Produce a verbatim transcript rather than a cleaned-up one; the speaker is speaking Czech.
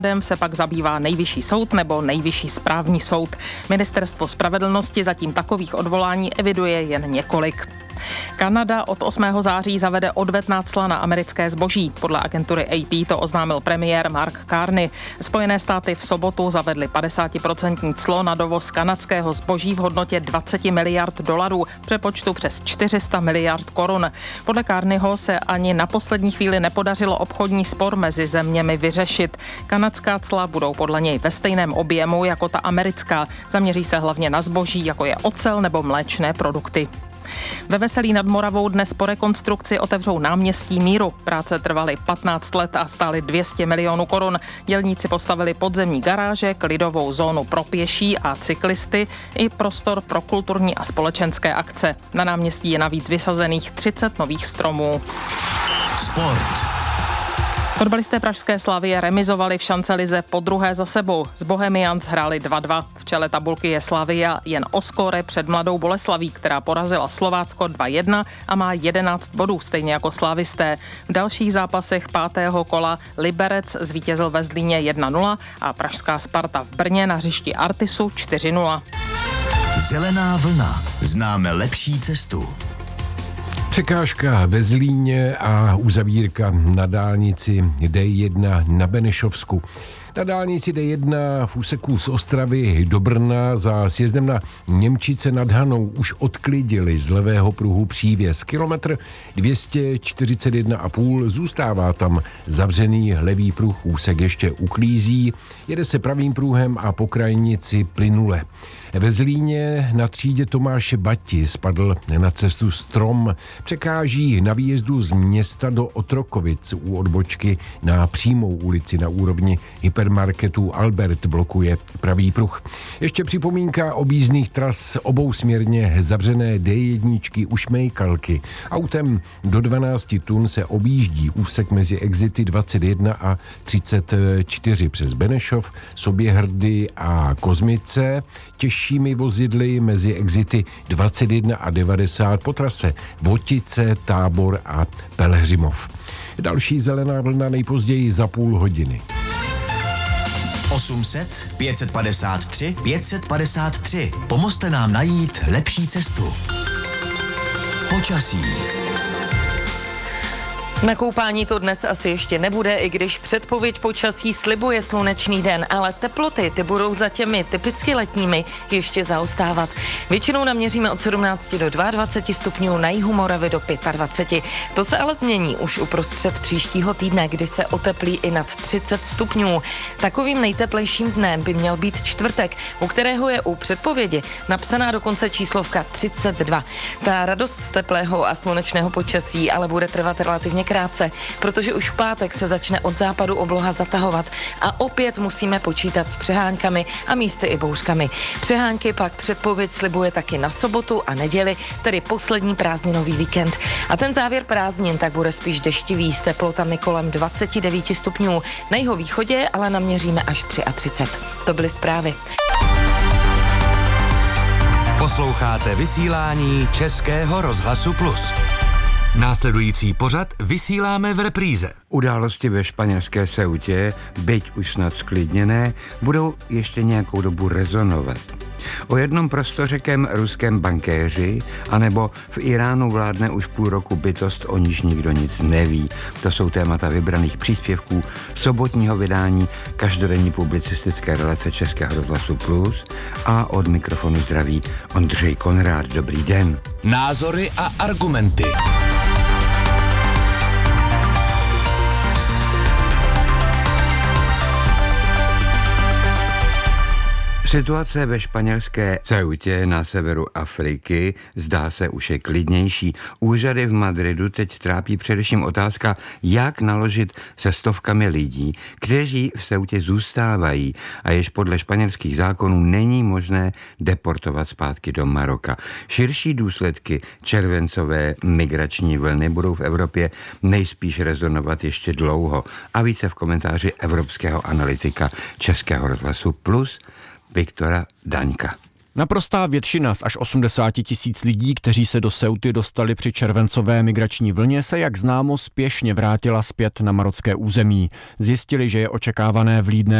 se pak zabývá Nejvyšší soud nebo Nejvyšší správní soud. Ministerstvo spravedlnosti zatím takových odvolání eviduje jen několik. Kanada od osmého září zavede odvetná cla na americké zboží. Podle agentury A P to oznámil premiér Mark Carney. Spojené státy v sobotu zavedly padesátiprocentní clo na dovoz kanadského zboží v hodnotě dvacet miliard dolarů, v přepočtu přes čtyři sta miliard korun. Podle Carneyho se ani na poslední chvíli nepodařilo obchodní spor mezi zeměmi vyřešit. Kanadská cla budou podle něj ve stejném objemu jako ta americká. Zaměří se hlavně na zboží, jako je ocel nebo mléčné produkty. Ve Veselí nad Moravou dnes po rekonstrukci otevřou náměstí Míru. Práce trvaly patnáct let a stály dvě stě milionů korun. Dělníci postavili podzemní garáže, klidovou zónu pro pěší a cyklisty i prostor pro kulturní a společenské akce. Na náměstí je navíc vysazených třicet nových stromů. Sport. Fotbalisté pražské Slavie remizovali v šancelize po druhé za sebou. S Bohemians hráli dva dva. V čele tabulky je Slavia jen o skóre před Mladou Boleslaví, která porazila Slovácko dva jedna a má jedenáct bodů, stejně jako slavisté. V dalších zápasech pátého kola Liberec zvítězil ve Zlíně jedna nula a pražská Sparta v Brně na hřišti Artisu čtyři nula. Zelená vlna. Známe lepší cestu. Překážka ve Zlíně a uzavírka na dálnici D jedna na Benešovsku. Na dálnici D jedna v úseku z Ostravy do Brna za sjezdem na Němčice nad Hanou už odklidili z levého pruhu přívěs. Kilometr dvě stě čtyřicet jedna a půl, zůstává tam zavřený levý pruh, úsek ještě uklízí, jede se pravým pruhem a po krajnici plynule. Ve Zlíně na třídě Tomáše Bati spadl na cestu strom, překáží na výjezdu z města do Otrokovic u odbočky na přímou ulici na úrovni hypermarketu Albert blokuje pravý pruh. Ještě připomínka objízdných tras obousměrně zavřené D jedna u Šmejkalky. Autem do dvanáct tun se objíždí úsek mezi exity dvacet jedna a třicet čtyři přes Benešov, Soběhrdy a Kozmice. Těžšími vozidly mezi exity dvacet jedna a devadesát po trase Votice, Tábor a Pelhřimov. Další zelená vlna nejpozději za půl hodiny. osm set, pět set padesát tři, pět set padesát tři. Pomozte nám najít lepší cestu. Počasí. Na koupání to dnes asi ještě nebude, i když předpověď počasí slibuje slunečný den, ale teploty ty budou za těmi typicky letními ještě zaostávat. Většinou naměříme od sedmnácti do dvaceti dvou stupňů, na jihu Moravy do dvaceti pěti. To se ale změní už uprostřed příštího týdne, kdy se oteplí i nad třicet stupňů. Takovým nejteplejším dnem by měl být čtvrtek, u kterého je u předpovědi napsaná dokonce číslovka třicet dva. Ta radost z teplého a slunečného počasí ale bude trvat relativně krátce, protože už v pátek se začne od západu obloha zatahovat a opět musíme počítat s přeháňkami a místy i bouřkami. Přehánky pak předpověď slibuje taky na sobotu a neděli, tedy poslední prázdninový víkend. A ten závěr prázdnin tak bude spíš deštivý s teplotami kolem dvacet devět stupňů. Na jihovýchodě ale naměříme až třicet tři. To byly zprávy. Posloucháte vysílání Českého rozhlasu Plus. Následující pořad vysíláme v repríze. Události ve španělské Ceutě, byť už snad sklidněné, budou ještě nějakou dobu rezonovat. O jednom prostořekém ruském bankéři, anebo v Iránu vládne už půl roku bytost, o níž nikdo nic neví. To jsou témata vybraných příspěvků sobotního vydání každodenní publicistické relace Českého rozhlasu Plus a od mikrofonu zdraví Ondřej Konrád. Dobrý den. Názory a argumenty. Situace ve španělské Ceutě na severu Afriky zdá se už je klidnější. Úřady v Madridu teď trápí především otázka, jak naložit se stovkami lidí, kteří v Ceutě zůstávají a jež podle španělských zákonů není možné deportovat zpátky do Maroka. Širší důsledky červencové migrační vlny budou v Evropě nejspíš rezonovat ještě dlouho. A více v komentáři evropského analytika Českého rozhlasu Plus Viktora Daňka. Naprostá většina z až osmdesáti tisíc lidí, kteří se do Ceuty dostali při červencové migrační vlně, se jak známo spěšně vrátila zpět na marocké území. Zjistili, že je očekávané vlídné